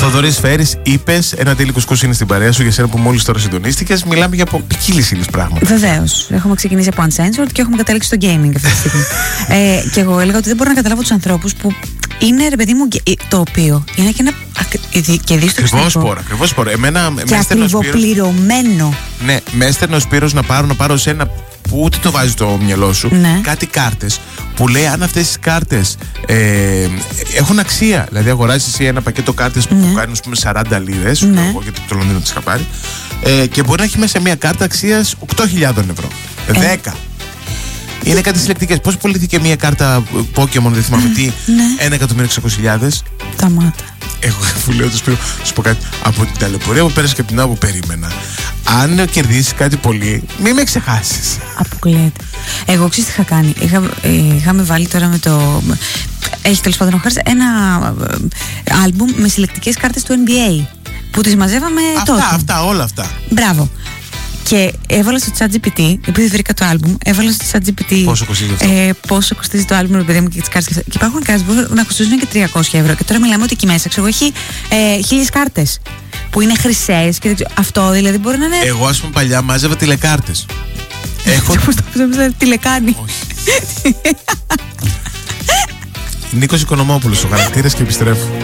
Θοδωρή Φέρης, είπες ένα τέλειο κουσκούς είναι στην παρέα σου για σένα που μόλις τώρα συντονίστηκες. Μιλάμε για ποικίλης ύλης πράγματα. Βεβαίως. Έχουμε ξεκινήσει από Uncensored και έχουμε καταλήξει στο gaming αυτή τη στιγμή. Και εγώ έλεγα ότι δεν μπορώ να καταλάβω τους ανθρώπους που είναι, ρε παιδί μου, το οποίο είναι και ένα κερδίστο Ακριβώς πόρο. Και ακριβοπληρωμένο. Ναι, με έστελνε ο Σπύρος να πάρω σε ένα που ούτε το βάζει το μυαλό σου. Ναι. Κάτι κάρτες που λέει αν αυτές τις κάρτες έχουν αξία. Δηλαδή αγοράζεις εσύ ένα πακέτο κάρτες που κάνουν, ας πούμε, 40 λίρες. Ναι. Γιατί το Λονδίνο τις είχα πάρει. Και μπορεί να έχει μέσα μια κάρτα αξίας 8.000 ευρώ. 10. Είναι κάτι συλλεκτικές. Πώς πωλήθηκε μια κάρτα Pokémon, δεν θυμάμαι τι, 1.600.000. Τα μάτα. Εγώ που λέω του Σπύρο, σου πω κάτι. Από την ταλαιπωρία που πέρασε και από την άλλη που περίμενα. Αν κερδίσεις κάτι πολύ, μην με ξεχάσεις. Αποκλείεται. Εγώ ξέρεις τι είχα κάνει. Είχαμε βάλει τώρα με το. Έχει τέλος πάντων ο Χάρης ένα άλμπουμ με συλλεκτικές κάρτες του NBA που τις μαζεύαμε τότε. Όλα αυτά. Μπράβο. Και έβαλα στο ChatGPT, επειδή βρήκα το άλμπουμ, έβαλα στο ChatGPT πόσο κοστίζει το άλμπουμ, παιδί μου, και τις κάρτες. Και υπάρχουν κάρτες που μπορούν να κοστίζουν και 300 ευρώ. Και τώρα μιλάμε ότι εκεί μέσα, ξέρω, έχει 1.000 κάρτες που είναι χρυσές. Και αυτό δηλαδή μπορεί να είναι. Εγώ, ας πούμε, παλιά μάζευα τηλεκάρτες. Έχω. Πώς το πιστεύω, τηλεκάνει. Νίκος Οικονομόπουλος, ο χαρακτήρας, και επιστρέφω.